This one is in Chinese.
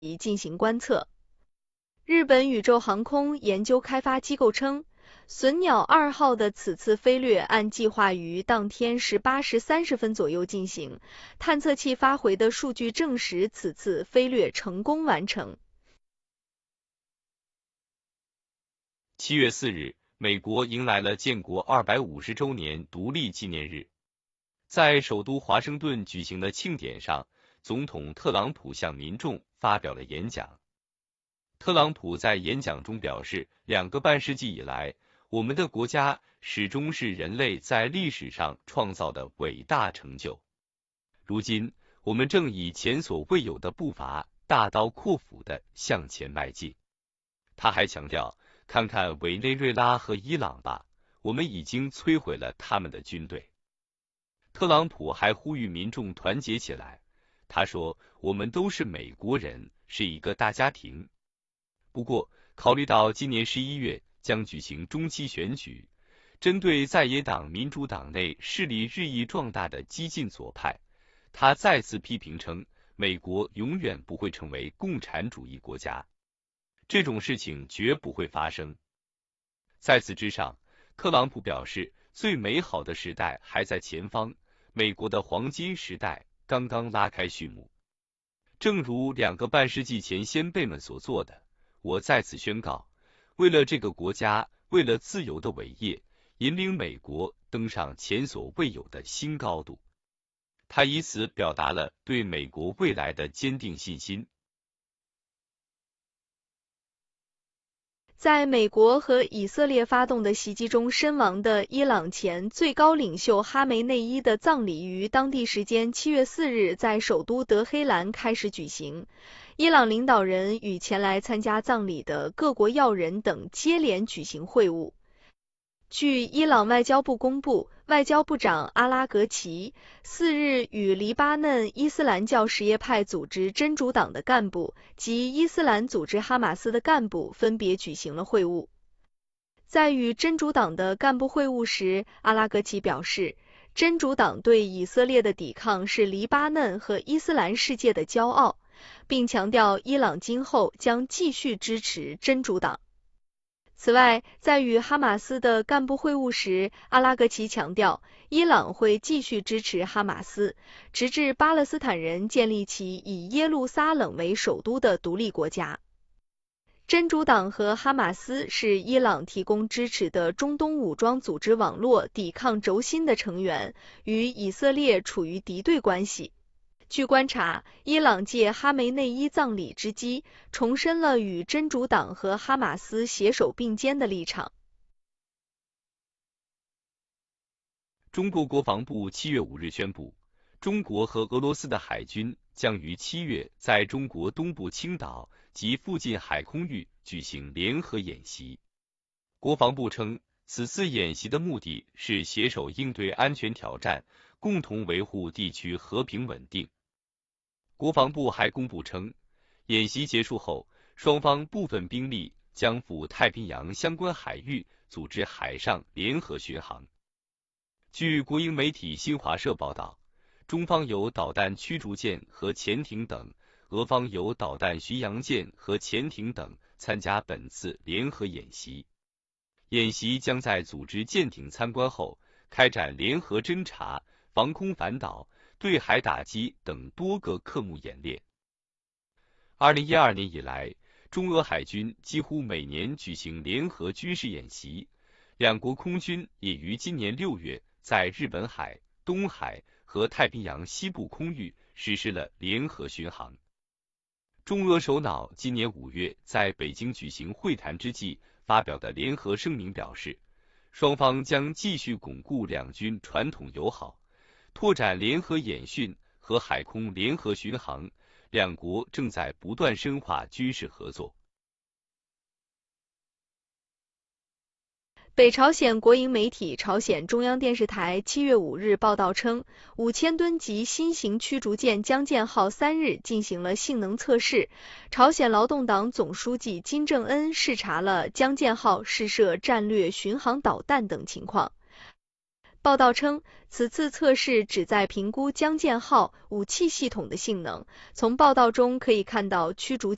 进行观测。日本宇宙航空研究开发机构称，隼鸟2号的此次飞掠按计划于当天18时30分左右进行，探测器发回的数据证实此次飞掠成功完成。 7月4日，美国迎来了建国250周年独立纪念日。在首都华盛顿举行的庆典上，总统特朗普向民众发表了演讲。特朗普在演讲中表示，2个半世纪以来，我们的国家始终是人类在历史上创造的伟大成就。如今，我们正以前所未有的步伐，大刀阔斧地向前迈进。他还强调，看看委内瑞拉和伊朗吧，我们已经摧毁了他们的军队。特朗普还呼吁民众团结起来。他说，我们都是美国人，是一个大家庭。不过，考虑到今年11月将举行中期选举，针对在野党民主党内势力日益壮大的激进左派，他再次批评称，美国永远不会成为共产主义国家，这种事情绝不会发生。在此之上，特朗普表示，最美好的时代还在前方，美国的黄金时代刚刚拉开序幕。正如2个半世纪前先辈们所做的，我在此宣告，为了这个国家，为了自由的伟业，引领美国登上前所未有的新高度。他以此表达了对美国未来的坚定信心。 在美国和以色列发动的袭击中身亡的伊朗前最高领袖哈梅内伊的葬礼于当地时间7月4日在首都德黑兰开始举行。伊朗领导人与前来参加葬礼的各国要人等接连举行会晤。据伊朗外交部公布，外交部长阿拉格齐4日与黎巴嫩伊斯兰教什叶派组织真主党的干部及伊斯兰组织哈马斯的干部分别举行了会晤。在与真主党的干部会晤时，阿拉格齐表示，真主党对以色列的抵抗是黎巴嫩和伊斯兰世界的骄傲，并强调伊朗今后将继续支持真主党。此外，在与哈马斯的干部会晤时，阿拉格齐强调，伊朗会继续支持哈马斯，直至巴勒斯坦人建立起以耶路撒冷为首都的独立国家。真主党和哈马斯是伊朗提供支持的中东武装组织网络抵抗轴心的成员，与以色列处于敌对关系。据观察，伊朗借哈梅内伊葬礼之机，重申了与真主党和哈马斯携手并肩的立场。 中国国防部7月5日宣布，中国和俄罗斯的海军将于7月在中国东部青岛及附近海空域举行联合演习。国防部称，此次演习的目的是携手应对安全挑战，共同维护地区和平稳定。国防部还公布称，演习结束后，双方部分兵力将赴太平洋相关海域组织海上联合巡航。据国营媒体新华社报道，中方有导弹驱逐舰和潜艇等，俄方有导弹巡洋舰和潜艇等参加本次联合演习。演习将在组织舰艇参观后，开展联合侦察、防空反导、对海打击等多个科目演练。2012年以来，中俄海军几乎每年举行联合军事演习，两国空军也于今年6月在日本海、东海和太平洋西部空域实施了联合巡航。中俄首脑今年5月在北京举行会谈之际发表的联合声明表示，双方将继续巩固两军传统友好，拓展联合演训和海空联合巡航，两国正在不断深化军事合作。 北朝鲜国营媒体朝鲜中央电视台7月5日报道称，5000吨级新型驱逐舰江舰号3日进行了性能测试。朝鲜劳动党总书记金正恩视察了江舰号试射战略巡航导弹等情况。报道称，此次测试旨在评估江舰号武器系统的性能。从报道中可以看到，驱逐